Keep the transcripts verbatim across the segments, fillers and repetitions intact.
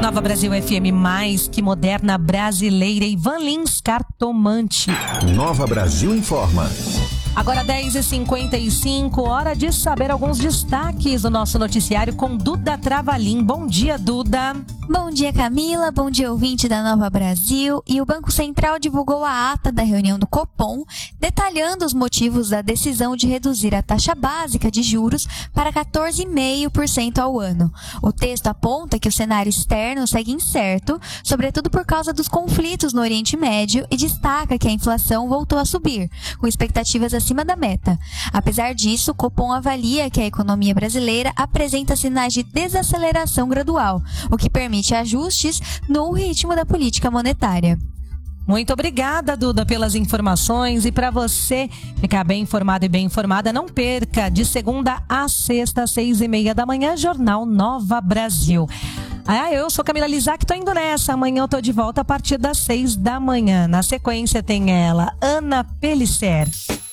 Nova Brasil F M, mais que moderna, brasileira. Ivan Lins, cartomante. Nova Brasil informa. Agora dez e cinquenta e cinco, hora de saber alguns destaques do nosso noticiário com Duda Travalim. Bom dia, Duda. Bom dia, Camila. Bom dia, ouvinte da Nova Brasil. E o Banco Central divulgou a ata da reunião do Copom, detalhando os motivos da decisão de reduzir a taxa básica de juros para quatorze vírgula cinco por cento ao ano. O texto aponta que o cenário externo segue incerto, sobretudo por causa dos conflitos no Oriente Médio, e destaca que a inflação voltou a subir, com expectativas acima da meta. Apesar disso, o Copom avalia que a economia brasileira apresenta sinais de desaceleração gradual, o que permite ajustes no ritmo da política monetária. Muito obrigada, Duda, pelas informações. E para você ficar bem informado e bem informada, não perca, de segunda a sexta, às seis e meia da manhã, Jornal Nova Brasil. Ah, eu sou Camila Lizac, tô indo nessa. Amanhã eu tô de volta a partir das seis da manhã. Na sequência tem ela, Ana Pellicer.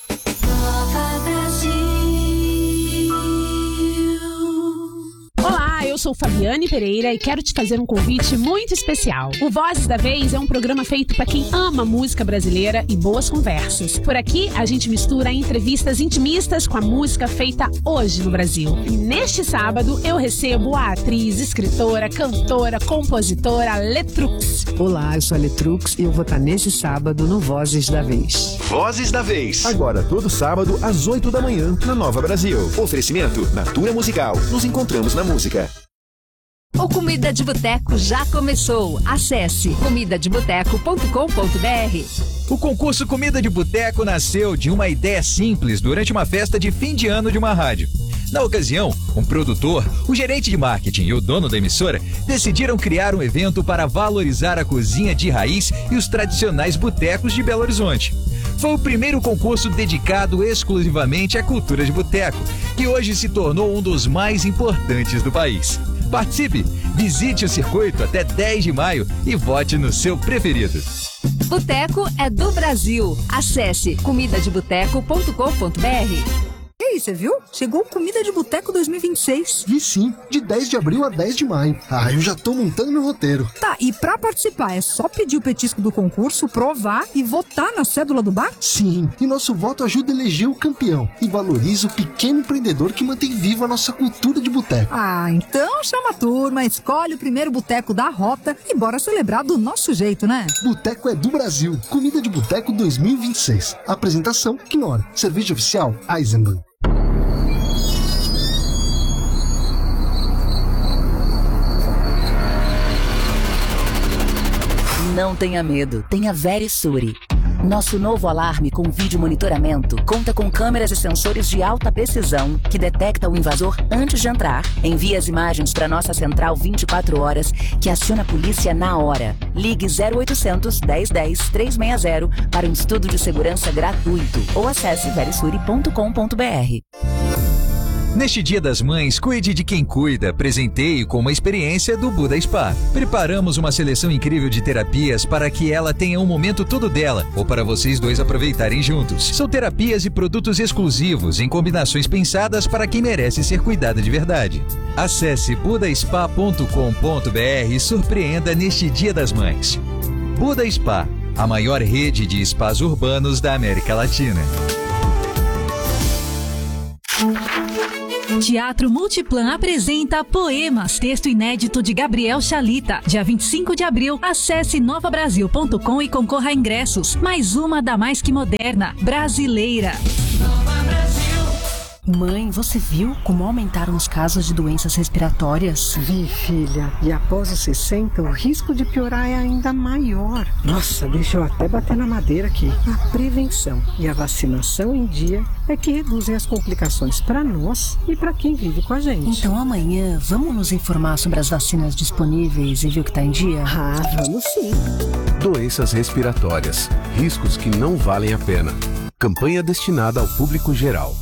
Olá, eu sou Fabiane Pereira e quero te fazer um convite muito especial. O Vozes da Vez é um programa feito para quem ama música brasileira e boas conversas. Por aqui, a gente mistura entrevistas intimistas com a música feita hoje no Brasil. E neste sábado, eu recebo a atriz, escritora, cantora, compositora Letrux. Olá, eu sou a Letrux e eu vou estar nesse sábado no Vozes da Vez. Vozes da Vez. Agora, todo sábado, às oito da manhã, na Nova Brasil. Oferecimento Natura Musical. Nos encontramos na música. O Comida de Boteco já começou. Acesse comida de boteco ponto com ponto b r. O concurso Comida de Boteco nasceu de uma ideia simples durante uma festa de fim de ano de uma rádio. Na ocasião, um produtor, o gerente de marketing e o dono da emissora decidiram criar um evento para valorizar a cozinha de raiz e os tradicionais botecos de Belo Horizonte. Foi o primeiro concurso dedicado exclusivamente à cultura de boteco, que hoje se tornou um dos mais importantes do país. Participe! Visite o circuito até dez de maio e vote no seu preferido. Boteco é do Brasil. Acesse comida de boteco ponto com ponto b r. E aí, você viu? Chegou Comida de Boteco dois mil e vinte e seis. Vi sim, de dez de abril a dez de maio. Ah, eu já tô montando meu roteiro. Tá, e pra participar é só pedir o petisco do concurso, provar e votar na cédula do bar? Sim, e nosso voto ajuda a eleger o campeão e valoriza o pequeno empreendedor que mantém viva a nossa cultura de boteco. Ah, então chama a turma, escolhe o primeiro boteco da rota e bora celebrar do nosso jeito, né? Boteco é do Brasil. Comida de Boteco dois mil e vinte e seis. Apresentação, Knorr. Cerveja oficial, Eisenbahn. Não tenha medo, tenha Verisure. Nosso novo alarme com vídeo monitoramento conta com câmeras e sensores de alta precisão que detecta o invasor antes de entrar. Envia as imagens para nossa central vinte e quatro horas, que aciona a polícia na hora. Ligue zero oitocentos, dez dez, trezentos e sessenta para um estudo de segurança gratuito ou acesse verisure ponto com ponto b r. Neste Dia das Mães, cuide de quem cuida. Presenteie com uma experiência do Buda Spa. Preparamos uma seleção incrível de terapias para que ela tenha um momento todo dela, ou para vocês dois aproveitarem juntos. São terapias e produtos exclusivos, em combinações pensadas para quem merece ser cuidada de verdade. Acesse buda spa ponto com ponto b r e surpreenda neste Dia das Mães. Buda Spa, a maior rede de spas urbanos da América Latina. Teatro Multiplan apresenta Poemas, texto inédito de Gabriel Chalita. Dia vinte e cinco de abril, acesse nova brasil ponto com e concorra a ingressos. Mais uma da mais que moderna, brasileira. Mãe, você viu como aumentaram os casos de doenças respiratórias? Vi, filha. E após os sessenta, o risco de piorar é ainda maior. Nossa, deixa eu até bater na madeira aqui. A prevenção e a vacinação em dia é que reduzem as complicações para nós e para quem vive com a gente. Então amanhã, vamos nos informar sobre as vacinas disponíveis e ver o que está em dia? Ah, vamos sim. Doenças respiratórias. Riscos que não valem a pena. Campanha destinada ao público geral.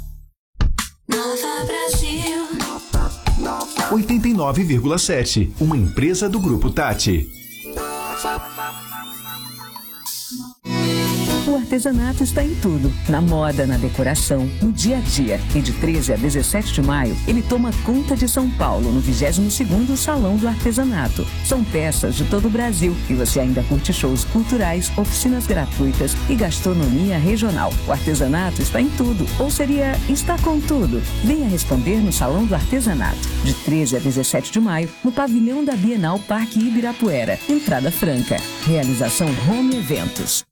Nova Brasil oitenta e nove vírgula sete, uma empresa do Grupo Tati. O Artesanato está em tudo, na moda, na decoração, no dia a dia. E de treze a dezessete de maio, ele toma conta de São Paulo, no vigésimo segundo Salão do Artesanato. São peças de todo o Brasil e você ainda curte shows culturais, oficinas gratuitas e gastronomia regional. O artesanato está em tudo, ou seria está com tudo. Venha responder no Salão do Artesanato, de treze a dezessete de maio, no pavilhão da Bienal Parque Ibirapuera. Entrada franca. Realização Home Eventos.